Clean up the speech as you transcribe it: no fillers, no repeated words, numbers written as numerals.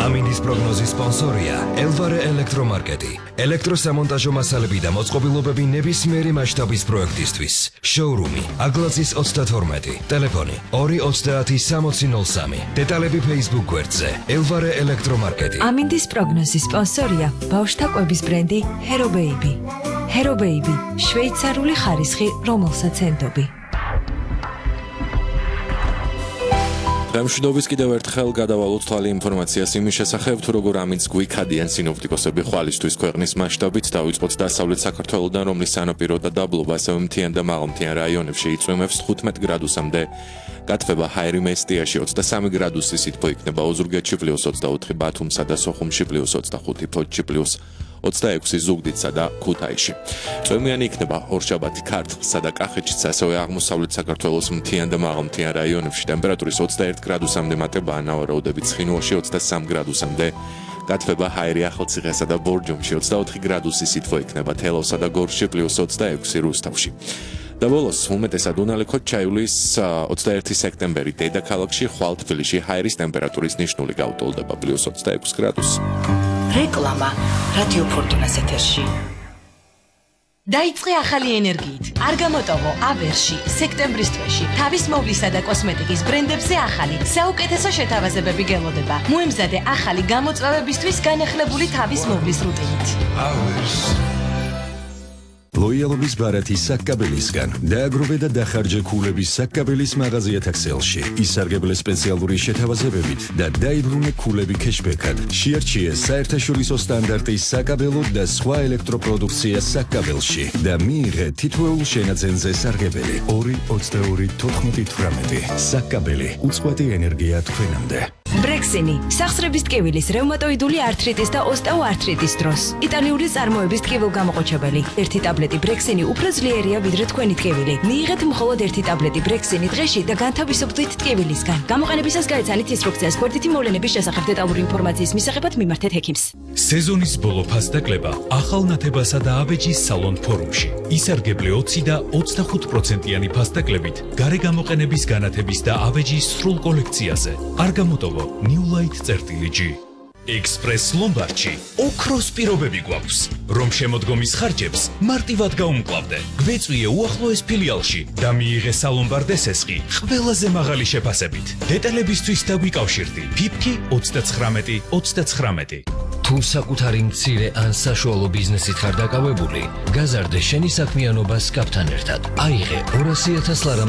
ამინდის პროგნოზის სპონსორია ელვარე ელექტრომარკეტი. ელექტროსამონტაჟო მასალები და მოწყობილობები ნებისმიერი მასშტაბის პროექტისთვის. შოურუმი აგლაძის 32, ტელეფონი 230-6003. დეტალები Facebook გვერდზე ელვარე ელექტრომარკეტი. ამინდის პროგნოზის სპონსორია ბავშვთა კვების ბრენდი Hero Baby. Hero Baby, შვეიცარიული ხარისხი, რომელსაც ენდობი. მშვიდობის კიდევ ერთხელ გადავალოთ თვალი ინფორმაციას იმის შესახებ, თუ როგორ ამინდს გვიქადიან სინოპტიკოსები ხვალისთვის ქვეყნის მასშტაბით დავიწყოთ დასავლეთ საქართველოდან, რომლის სანაპირო და დაბლობა ასევე მთიან და მაღალმთიან რაიონებში იწვიმებს 15 გრადუსამდე. გათბება ჰაერი-მესტიაში 23 გრადუსი სითბო იქნება, ოზურგეთში +24, ბათუმსა და სოხუმში +25, ფოთში +26 ზუგდიდსა და ქუთაისში. წვიმიანი იქნება ორშაბათი ქართლსა და კახეთშიც, ასევე აღმოსავლეთ საქართველოს მთიან და მაღალმთიან რაიონებში ტემპერატურის 21 გრადუსამდე მატებაა, ნავარაუდები ცხინვალში 23 გრადუსამდე. გათბება ჰაერი ახალციხესა და ბორჯომში 24 გრადუსი სითბო იქნება, თელავსა და გორში +26 რუსთავში. და ბოლოს უმეტესად უნალექოდ ჩაივლის 21 სექტემბერი დედაქალაქში, ხვალ თბილისში ჰაერის ტემპერატურის ნიშნული გაუტოლდება +26 გრადუსი. რეკლამა რადიო ფორტუნას ეთერში. დაიწყე ახალი ენერგიით. არ გამოტოვო აბერში, სექტემბრის თვეში. თავის მოვლისა და კოსმეტიკის ბრენდებზე ახალი, საუკეთესო შეთავაზებები გელოდება. მოემზადე ახალი გამოწვევებისთვის განახლებული თავის მოვლის რუტინით. ლოიალობის ბარათი საკკაბელისგან დააგროვე და დახარჯე ქულების საკკაბელის მაღაზიათა ქსელში. ისარგებლე სპეციალური შეთავაზებებით და დაიბრუნე ქულები ქეშბექად. შეარჩიე საერთაშორისო სტანდარტის საკაბელო და სხვა ელექტროპროდუქცია საკკაბელში და მიიღე თითოეულ შენაძენზე სარგებელი 2-22-18. საკკაბელი, უწყვეტი ენერგია თქვენამდე. ბრექსინი, სახსრების ტკივილის, რევმატოიდული ართრიტის და ოსტეოართრიტის დროს. იტალიური წარმოების ტკივილგამოყოჩებელი. ერთი ტაბლეტი ბრექსინი უფრო ძლიერია ვიდრე თქვენი ტკივილი. მიიღეთ მხოლოდ ერთი ტაბლეტი ბრექსინი დღეში და განთავისუფლდით ტკივილისგან. გამოყენებისას გაეცანით ინსტრუქციას გვერდითი მოვლენების შესახებ დეტალური ინფორმაციის მისაღებად მიმართეთ ექიმს. სეზონის ბოლო ფასდაკლება ახალ ნათებასა და აბეჯის სალონ ფორუმში. ისარგებლე 20 და 25%-იანი ფასდაკლებით გარე გამოყენების განათების და აბეჯის სრულ კოლექციაზე. არ გამოტოვო New Light-G. Express Lombardში ოქროს პირობები გვაქვს, რომ შემოდგომის ხარჯებს მარტივად გაუმკლავდე. გვეწვიე უახლოეს ფილიალში და მიიღე სალომბარდ ესესყი ყველაზე მაღალი შეფასებით. დეტალებისთვის დაგვიკავშირდი ფიფკი 39-29. თუ საკუთარი მცირე ან საშუალო ბიზნესით ხარ დაკავებული, გაზარდე შენი საქმიანობა სკაფთან ერთად. აიღე 200,000 ლარა